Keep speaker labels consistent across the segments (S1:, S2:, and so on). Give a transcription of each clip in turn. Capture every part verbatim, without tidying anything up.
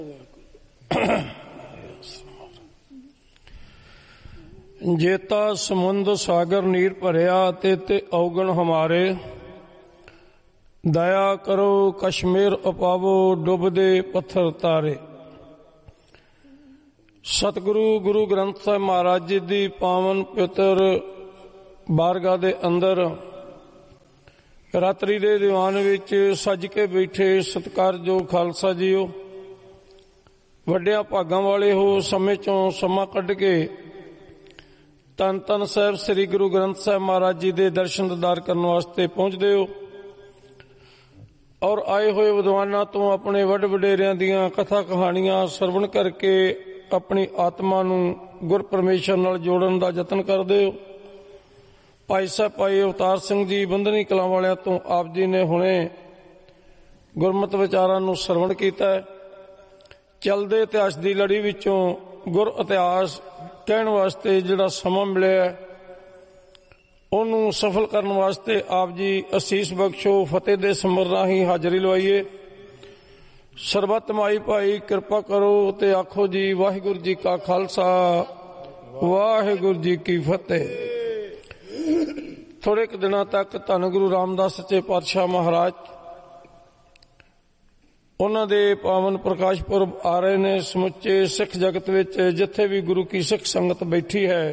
S1: जेता समुंद सागर नीर भरिया ते ते औगण हमारे, दया करो कश्मीर उपावो डुबदे पत्थर तारे। सतगुरु गुरु ग्रंथ साहिब महाराज जी दी पावन पवित्र बारगाह दे अंदर रात्रि दे दीवान विच सज के बैठे सत्कारयोग खालसा जीओ, वड्डियां भागां वाले हो। समय चों समा कढ के धन धन साहिब श्री गुरु ग्रंथ साहिब महाराज जी दे दर्शन दीदार करने वास्ते पहुंचदे हो और आए हुए विद्वानां तो अपने वड वडेरियां दीयां कथा कहानियां सरवण करके अपनी आत्मा नूं गुर परमेश्वर नाल जोड़न दा यतन करदे हो। भाई साहब भाई अवतार सिंह जी बंदनी कलां वालियां तो आप जी ने हुणे गुरमत विचारां नूं सरवण कीता है। चलदे इतिहास दी लड़ी विचों गुर इतिहास कहण वास्ते जिहड़ा समा मिलिया उहनूं सफल करन वास्ते आप जी असीस बख्शो, फतेह दे सिमर राहीं हाजरी लवाइए। सरबत माई भाई कृपा करो ते आखो जी वाहिगुरू जी का खालसा वाहिगुरू जी की फतेह। थोड़े क दिनों तक धन गुरु रामदास सच्चे पातशाह महाराज उन्हां दे पावन प्रकाश पुरब आ रहे ने। समुचे सिख जगत विच जिथे भी गुरु की सिख संगत बैठी है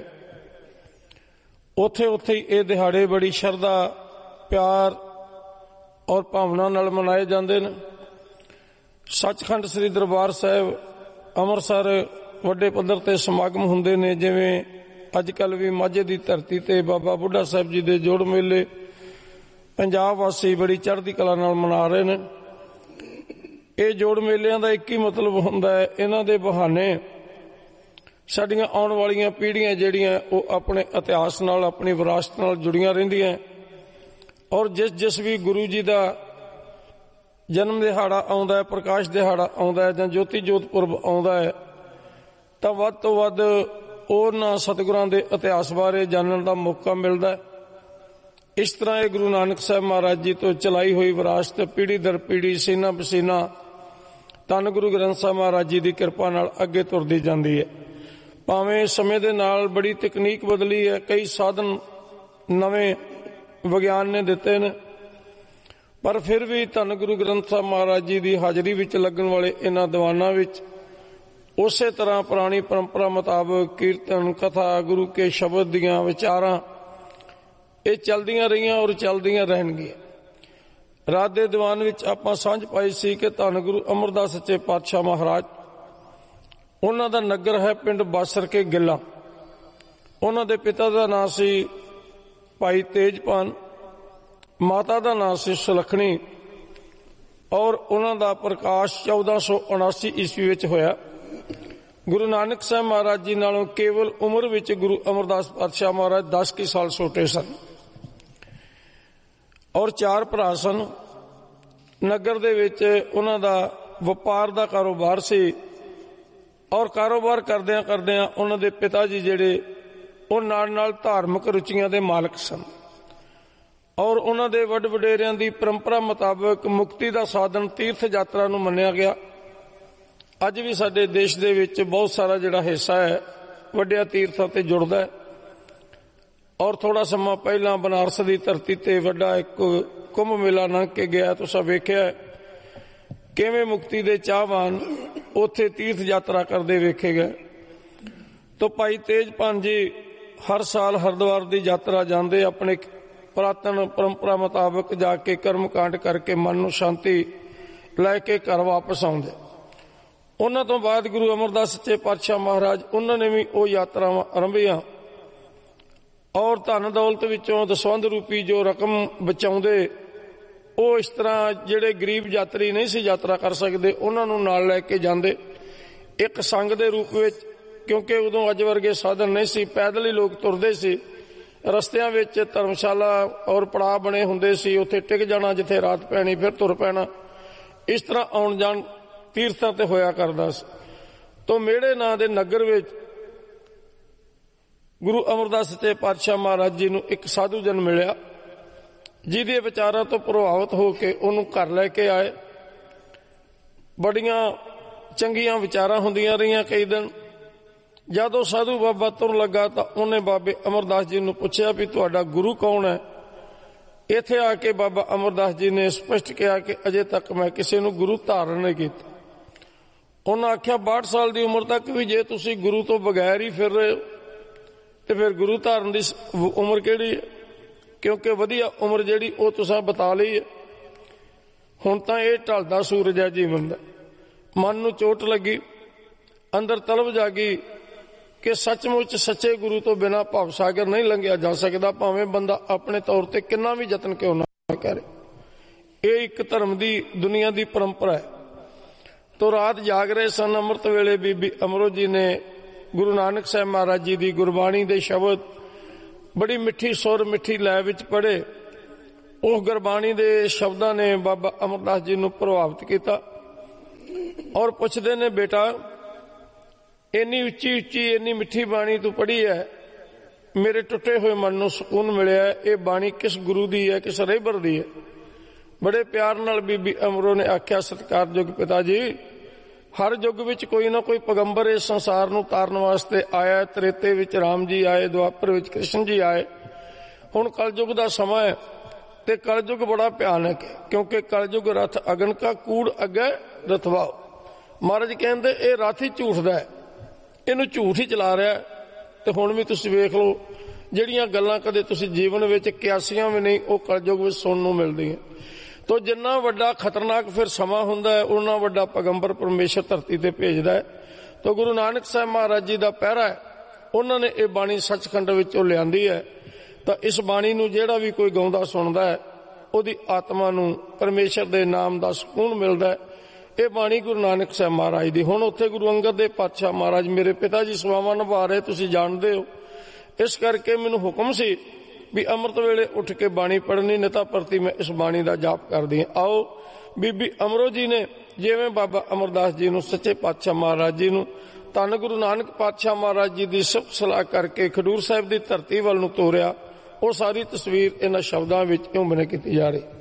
S1: उथे उथे ही ये दिहाड़े बड़ी शरधा प्यार और भावना नाल मनाए जांदे ने। सचखंड श्री दरबार साहिब अमृतसर वड्डे पद्धर ते समागम हुंदे ने, जिवें अजकल भी माझे दी धरती ते बाबा बुढ़ा साहिब जी दे जोड़ मेले पंजाब वासी बड़ी चढ़दी कला नाल मना रहे ने। ये जोड़ मेलियां दा एक ही मतलब हुंदा है, इन्हां दे बहाने साडियां आउण वालियां पीढ़ियां जिहड़ियां वो अपने इतिहास नाल अपनी विरासत नाल जुड़ियां रहिंदियां और जिस जिस भी गुरु जी दा जन्म दिहाड़ा आउंदा है, प्रकाश दिहाड़ा आउंदा है जां ज्योति जोत पुरब आउंदा है तां वध तों वध उन्हां सतगुरां दे इतिहास बारे जानण दा मौका मिलदा है। इस तरह ये गुरु नानक साहब महाराज जी तो चलाई हुई विरासत पीढ़ी दर पीढ़ी सीना पसीना धन गुरु ग्रंथ साहब महाराज जी की कृपा नाल अगे तुरदी जांदी है। भावें समय दे नाल बड़ी तकनीक बदली है, कई साधन नवें विज्ञान ने दिते ने, पर फिर भी धन गुरु ग्रंथ साहब महाराज जी की हाजरी विच लगन वाले इन्हां दीवानां विच उसे तरह पुरानी परंपरा मुताबक कीर्तन कथा गुरु के शब्द दियां विचारां ये चलदियां रहियां और चलदियां रहणगियां। रात दे दीवान विच आपां सांझ पाई सी कि धन गुरु अमरदास सच्चे पातशाह महाराज उन्हां दा नगर है पिंड बासर के गिला। उन्हां दे पिता दा नाम सी भाई तेजपान, माता दा नाम सी सुलखणी और उन्हां दा प्रकाश चौदह सौ उनासी ईस्वी विच होया। गुरु नानक साहब महाराज जी नालों केवल उम्र विच गुरु अमरदास पातशाह महाराज दस की साल छोटे सन और चार भरा सन। नगर दे विच उन्हां दा वपार दा कारोबार सी और कारोबार करदियां करदियां उन्हां दे पिता जी जिहड़े उह नाल नाल धार्मिक रुचियां दे मालक सन और उन्हां दे वड वडेरियां दी परंपरा मुताबक मुक्ति दा साधन तीर्थ यात्रा नूं मन्निया गया। अज भी साडे देश दे विच बहुत सारा जिहड़ा हिस्सा है वड्डिया तीर्थां ते जुड़दा है और थोड़ा समा पहला बनारस की धरती ते वड्डा एक कुंभ मेला लंघ के गया। तुसां वेखिआ किवें मुक्ति दे चाहवान उत्थे तीर्थ यात्रा करदे वेखे गए। तो भाई तेजपान जी हर साल हरिद्वार की यात्रा जांदे, अपने पुरातन परंपरा मुताबक जाके कर्म कांड करके मन नूं शांति लैके घर वापस आउंदे। उन्हां तो बाद गुरु अमरदास सच्चे पातशाह महाराज उन्होंने भी वो यात्रावां आरंभियां और धन दौलत विचों दसवंध रूपी जो रकम बचाउंदे वो इस तरह जिहड़े गरीब यात्री नहीं सी यात्रा कर सकते उन्हां नूं नाल लैके जांदे एक संघ दे रूप विच, क्योंकि उदों अज वर्गे साधन नहीं सी, पैदल ही लोग तुरदे सी। रस्तियां विच धर्मशाला और पड़ाव बने हुंदे सी, उत्थे टिक जाना, जिथे रात पैनी फिर तुर पैना, इस तरह आउण जाण तीर्थां ते होया करदा सी। तो मेड़े नां दे नगर विच गुरु अमरदास सच्चे पातशाह महाराज जी नूं एक साधु जन मिलिया जिहदे विचारां तो प्रभावित होकर उन्होंने घर लैके आए। बड़ियां ਚੰਗੀਆਂ ਵਿਚਾਰਾਂ ਹੁੰਦੀਆਂ ਰਹੀਆਂ ਕਈ ਦਿਨ। ਜਦੋਂ ਸਾਧੂ ਬਾਬਾ ਤੁਰਨ ਲੱਗਾ ਤਾਂ ਉਹਨੇ ਬਾਬੇ ਅਮਰਦਾਸ ਜੀ ਨੂੰ ਪੁੱਛਿਆ ਵੀ ਤੁਹਾਡਾ ਗੁਰੂ ਕੌਣ ਹੈ? ਇੱਥੇ ਆ ਕੇ ਬਾਬਾ ਅਮਰਦਾਸ ਜੀ ਨੇ ਸਪਸ਼ਟ ਕਿਹਾ ਕਿ ਅਜੇ ਤੱਕ ਮੈਂ ਕਿਸੇ ਨੂੰ ਗੁਰੂ ਧਾਰਨ ਨਹੀਂ ਕੀਤਾ। ਉਹਨਾਂ ਆਖਿਆ ਬਾਹਠ ਸਾਲ ਦੀ ਉਮਰ ਤੱਕ ਵੀ ਜੇ ਤੁਸੀਂ ਗੁਰੂ ਤੋਂ ਬਗੈਰ ਹੀ ਫਿਰ ਰਹੇ ਹੋ ਤੇ ਫਿਰ ਗੁਰੂ ਧਾਰਨ ਦੀ ਉਮਰ ਕਿਹੜੀ ਹੈ? ਕਿਉਂਕਿ ਵਧੀਆ ਉਮਰ ਜਿਹੜੀ ਉਹ ਤੁਸੀਂ ਬਤਾ ਲਈ ਹੈ। ਹੁਣ ਤਾਂ ਇਹ ਢਲਦਾ ਸੂਰਜ ਹੈ ਜੀਵਨ ਦਾ। ਮਨ ਨੂੰ ਚੋਟ ਲੱਗੀ, ਅੰਦਰ ਤਲਬ ਜਾਗੀ ਕਿ ਸੱਚਮੁੱਚ ਸੱਚੇ ਗੁਰੂ ਤੋਂ ਬਿਨਾਂ ਭਵ ਸਾਗਰ ਨਹੀਂ ਲੰਘਿਆ ਜਾ ਸਕਦਾ, ਭਾਵੇਂ ਬੰਦਾ ਆਪਣੇ ਤੌਰ ਤੇ ਕਿੰਨਾ ਵੀ ਯਤਨ ਕਿਉਂ ਨਾ ਕਰੇ। ਇਹ ਇੱਕ ਧਰਮ ਦੀ ਦੁਨੀਆ ਦੀ ਪਰੰਪਰਾ ਹੈ। ਤੋ ਰਾਤ ਜਾਗ ਰਹੇ ਸਨ। ਅੰਮ੍ਰਿਤ ਵੇਲੇ ਬੀਬੀ ਅਮਰੋ ਜੀ ਨੇ ਗੁਰੂ ਨਾਨਕ ਸਾਹਿਬ ਮਹਾਰਾਜ ਜੀ ਦੀ ਗੁਰਬਾਣੀ ਦੇ ਸ਼ਬਦ ਬੜੀ ਮਿੱਠੀ ਸੁਰ ਮਿੱਠੀ ਲੈ ਵਿੱਚ ਪੜ੍ਹੇ। ਉਹ ਗੁਰਬਾਣੀ ਦੇ ਸ਼ਬਦਾਂ ਨੇ ਬਾਬਾ ਅਮਰਦਾਸ ਜੀ ਨੂੰ ਪ੍ਰਭਾਵਿਤ ਕੀਤਾ ਔਰ ਪੁੱਛਦੇ ਨੇ, ਬੇਟਾ ਇੰਨੀ ਉੱਚੀ ਉੱਚੀ ਇੰਨੀ ਮਿੱਠੀ ਬਾਣੀ ਤੂੰ ਪੜ੍ਹੀ ਹੈ, ਮੇਰੇ ਟੁੱਟੇ ਹੋਏ ਮਨ ਨੂੰ ਸਕੂਨ ਮਿਲਿਆ। ਇਹ ਬਾਣੀ ਕਿਸ ਗੁਰੂ ਦੀ ਹੈ, ਕਿਸ ਰਹਿਬਰ ਦੀ ਹੈ? ਬੜੇ ਪਿਆਰ ਨਾਲ ਬੀਬੀ ਅਮਰੋ ਨੇ ਆਖਿਆ, ਸਤਿਕਾਰਯੋਗ ਪਿਤਾ ਜੀ, ਹਰ ਯੁੱਗ ਵਿੱਚ ਕੋਈ ਨਾ ਕੋਈ ਪੈਗੰਬਰ ਇਸ ਸੰਸਾਰ ਨੂੰ ਤਾਰਨ ਵਾਸਤੇ ਆਇਆ। ਤ੍ਰੇਤੇ ਵਿੱਚ ਰਾਮ ਜੀ ਆਏ, ਦੁਆਪਰ ਵਿੱਚ ਕ੍ਰਿਸ਼ਨ ਜੀ ਆਏ। ਹੁਣ ਕਲਯੁਗ ਦਾ ਸਮਾਂ ਹੈ ਤੇ ਕਲਯੁਗ ਬੜਾ ਭਿਆਨਕ ਹੈ, ਕਿਉਂਕਿ ਕਲਯੁਗ ਰਥ ਅਗਨ ਕਾ ਕੂੜ ਅੱਗੇ ਰਥਵਾਓ। ਮਹਾਰਾਜ ਕਹਿੰਦੇ ਇਹ ਰਥ ਹੀ ਝੂਠ ਦਾ ਹੈ, ਇਹਨੂੰ ਝੂਠ ਹੀ ਚਲਾ ਰਿਹਾ। ਤੇ ਹੁਣ ਵੀ ਤੁਸੀਂ ਵੇਖ ਲਓ, ਜਿਹੜੀਆਂ ਗੱਲਾਂ ਕਦੇ ਤੁਸੀਂ ਜੀਵਨ ਵਿੱਚ ਕਿਆਸੀਆਂ ਵੀ ਨਹੀਂ, ਉਹ ਕਲਯੁਗ ਵਿੱਚ ਸੁਣਨ ਨੂੰ ਮਿਲਦੀਆਂ। ਤੋ ਜਿੰਨਾ ਵੱਡਾ ਖਤਰਨਾਕ ਫਿਰ ਸਮਾਂ ਹੁੰਦਾ ਹੈ, ਉਨਾ ਵੱਡਾ ਪੈਗੰਬਰ ਪਰਮੇਸ਼ਰ ਧਰਤੀ ਤੇ ਭੇਜਦਾ ਹੈ। ਤੋ ਗੁਰੂ ਨਾਨਕ ਸਾਹਿਬ ਮਹਾਰਾਜ ਜੀ ਦਾ ਪਹਿਰਾ ਹੈ, ਉਹਨਾਂ ਨੇ ਇਹ ਬਾਣੀ ਸੱਚਖੰਡ ਵਿੱਚੋਂ ਲਿਆਂਦੀ ਹੈ। ਤਾਂ ਇਸ ਬਾਣੀ ਨੂੰ ਜਿਹੜਾ ਵੀ ਕੋਈ ਗਾਉਂਦਾ ਸੁਣਦਾ ਹੈ, ਉਹਦੀ ਆਤਮਾ ਨੂੰ ਪਰਮੇਸ਼ਰ ਦੇ ਨਾਮ ਦਾ ਸਕੂਨ ਮਿਲਦਾ ਹੈ। ਇਹ ਬਾਣੀ ਗੁਰੂ ਨਾਨਕ ਸਾਹਿਬ ਮਹਾਰਾਜ ਦੀ। ਹੁਣ ਉੱਥੇ ਗੁਰੂ ਅੰਗਦ ਦੇ ਪਾਤਸ਼ਾਹ ਮਹਾਰਾਜ ਮੇਰੇ ਪਿਤਾ ਜੀ ਸੇਵਾਵਾਂ ਨਿਭਾ ਰਹੇ, ਤੁਸੀਂ ਜਾਣਦੇ ਹੋ। ਇਸ ਕਰਕੇ ਮੈਨੂੰ ਹੁਕਮ ਸੀ ਵੀ ਅੰਮ੍ਰਿਤ ਵੇਲੇ ਉੱਠ ਕੇ ਬਾਣੀ ਪੜ੍ਹਨੀ, ਨਿਤਾ ਪ੍ਰਤੀ ਮੈਂ ਇਸ ਬਾਣੀ ਦਾ ਜਾਪ ਕਰਦੀ ਹਾਂ। ਆਓ ਬੀਬੀ ਅਮਰੋ ਜੀ ਨੇ ਜਿਵੇਂ ਬਾਬਾ ਅਮਰਦਾਸ ਜੀ ਨੂੰ, ਸੱਚੇ ਪਾਤਸ਼ਾਹ ਮਹਾਰਾਜ ਜੀ ਨੂੰ, ਧੰਨ ਗੁਰੂ ਨਾਨਕ ਪਾਤਸ਼ਾਹ ਮਹਾਰਾਜ ਜੀ ਦੀ ਸਿਫਤ ਸਲਾਹ ਕਰਕੇ ਖਡੂਰ ਸਾਹਿਬ ਦੀ ਧਰਤੀ ਵੱਲ ਨੂੰ ਤੋਰਿਆ, ਉਹ ਸਾਰੀ ਤਸਵੀਰ ਇਹਨਾਂ ਸ਼ਬਦਾਂ ਵਿੱਚ ਇਉਂ ਬਣੇ ਕੀਤੀ ਜਾ ਰਹੀ।